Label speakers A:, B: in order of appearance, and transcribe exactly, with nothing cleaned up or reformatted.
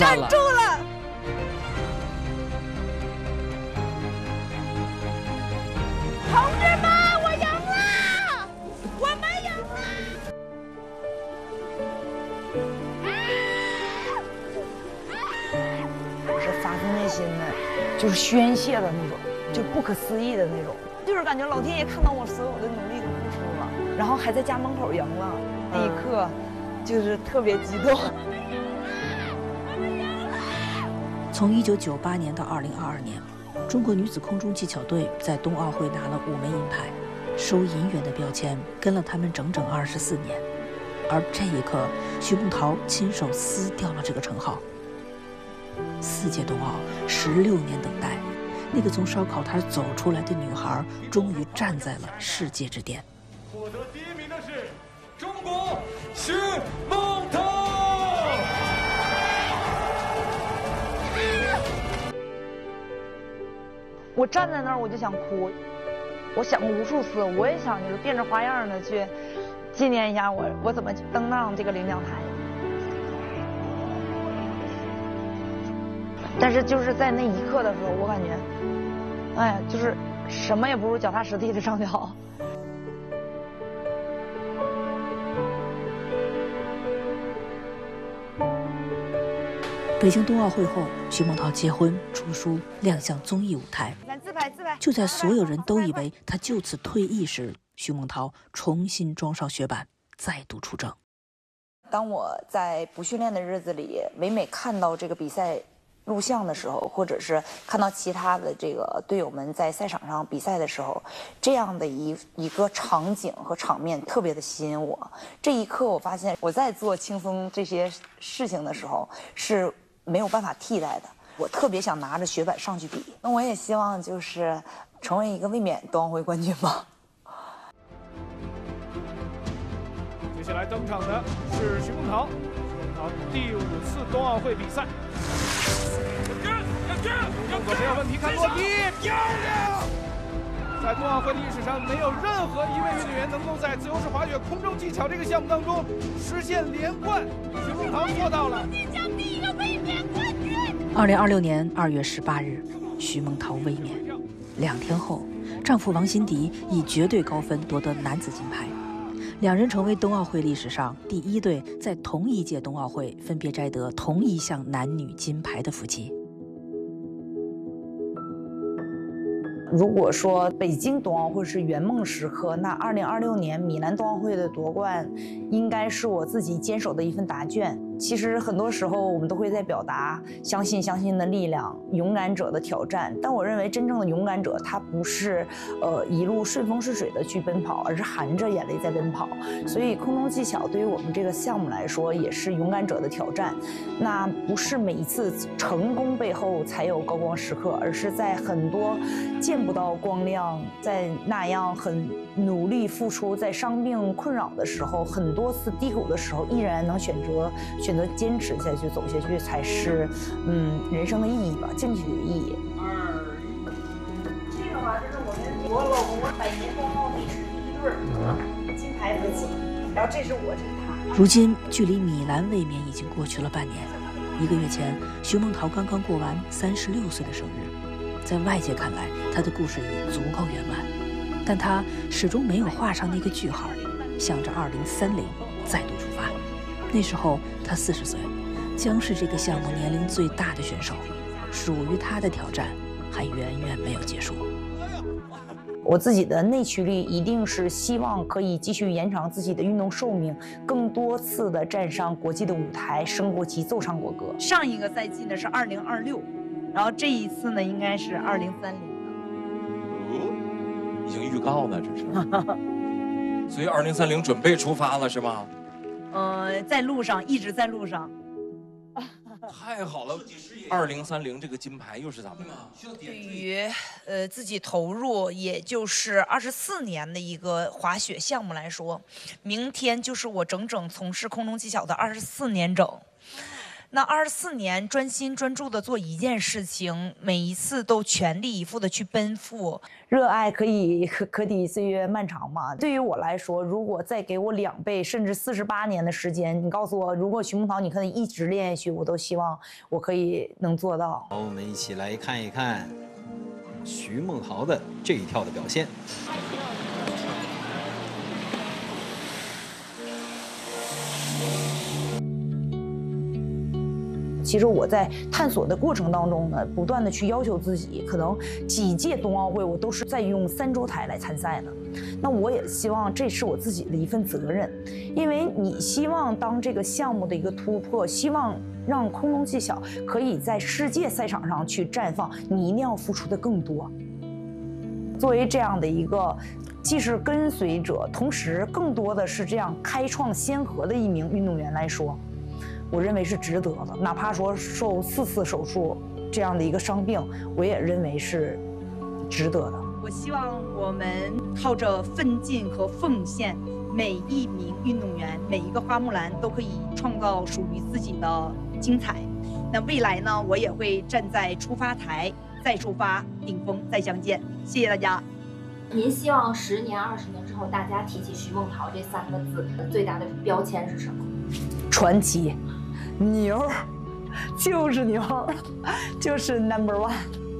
A: 站住了！同志们，我赢了！我们赢了！
B: 我是发自内心的，就是宣泄的那种，就不可思议的那种，就是感觉老天爷看到我所有的努力和付出了，然后还在家门口赢了，那一刻就是特别激动。
C: 从一九九八年到二零二二年，中国女子空中技巧队在冬奥会拿了五枚银牌，收银员的标签跟了他们整整二十四年。而这一刻，徐梦桃亲手撕掉了这个称号。四届冬奥，十六年等待，那个从烧烤摊走出来的女孩，终于站在了世界之巅。
D: 获得第一名的是中国徐梦桃。
B: 我站在那儿我就想哭，我想过无数次，我也想就是变着花样的去纪念一下我，我怎么登上这个领奖台。但是就是在那一刻的时候，我感觉，哎呀，就是什么也不如脚踏实地的上去好。
C: 北京冬奥会后，徐梦桃结婚、出书、亮相综艺舞台。
B: 自拍自拍。
C: 就在所有人都以为她就此退役时，徐梦桃重新装上雪板，再度出征。
B: 当我在不训练的日子里，每每看到这个比赛录像的时候，或者是看到其他的这个队友们在赛场上比赛的时候，这样的一一个场景和场面特别的吸引我。这一刻，我发现我在做轻松这些事情的时候是没有办法替代的。我特别想拿着雪板上去比，那我也希望就是成为一个卫冕冬奥会冠军吧。
D: 接下来登场的是徐梦桃，徐梦桃第五次冬奥会比赛。动作没有问题，看落地，漂亮！在冬奥会历史上，没有任何一位运动员能够在自由式滑雪空中技巧这个项目当中实现连冠。徐梦桃做到了。第一个卫冕冠军。
C: 二零二六年二月十八日，徐梦桃卫冕。两天后，丈夫王辛迪以绝对高分夺得男子金牌，两人成为冬奥会历史上第一对在同一届冬奥会分别摘得同一项男女金牌的夫妻。
B: 如果说北京冬奥会是圆梦时刻，那二零二六年米兰冬奥会的夺冠，应该是我自己坚守的一份答卷。其实很多时候我们都会在表达相信相信的力量，勇敢者的挑战。但我认为真正的勇敢者，他不是呃一路顺风顺水的去奔跑，而是含着眼泪在奔跑。所以空中技巧对于我们这个项目来说，也是勇敢者的挑战。那不是每一次成功背后才有高光时刻，而是在很多见不到光亮，在那样很努力付出，在伤病困扰的时候，很多次低谷的时候，依然能选择选择坚持下去，走下去，才是嗯人生的意义吧，进取的意义。
D: 二
B: 一，这个话就是我们我老公我百年冬奥历史第一对金牌夫妻，然后这是我，这是他。
C: 如今距离米兰卫冕已经过去了半年，一个月前，徐梦桃刚刚过完三十六岁的生日，在外界看来，她的故事已足够圆满。但他始终没有画上那个句号，向着二零三零再度出发。那时候他四十岁，将是这个项目年龄最大的选手，属于他的挑战还远远没有结束。
B: 我自己的内驱力一定是希望可以继续延长自己的运动寿命，更多次的站上国际的舞台，升国旗，奏唱国歌。上一个赛季呢是二零二六，然后这一次呢应该是二零三零。
E: 已经预告了，这是。所以二零三零准备出发了是吗？
B: 呃，在路上，一直在路上。
E: 太好了！二零三零这个金牌又是咱们的。
F: 对于呃自己投入也就是二十四年的一个滑雪项目来说，明天就是我整整从事空中技巧的二十四年整。 那二十四年专心专注的做一件事情，每一次都全力以赴的去奔赴。
B: 热爱可以可可抵岁月漫长嘛。对于我来说，如果再给我两倍甚至四十八年的时间，你告诉我，如果徐梦桃你可以一直练下去，我都希望我可以能做到。
G: 好，我们一起来看一看徐梦桃的这一跳的表现。
B: 其实我在探索的过程当中呢，不断的去要求自己，可能几届冬奥会我都是在用三周台来参赛的。那我也希望这是我自己的一份责任，因为你希望当这个项目的一个突破，希望让空中技巧可以在世界赛场上去绽放，你一定要付出的更多。作为这样的一个既是跟随者，同时更多的是这样开创先河的一名运动员来说，我认为是值得的。哪怕说受四次手术这样的一个伤病，我也认为是值得的。
H: 我希望我们靠着奋进和奉献，每一名运动员，每一个花木兰都可以创造属于自己的精彩。那未来呢，我也会站在出发台，再出发，顶峰再相见。谢谢大家。
I: 您希望十年、二十年之后，大家提起徐梦桃这三个字，最大的标签是什么？
B: 传奇，牛，就是牛，就是 number one。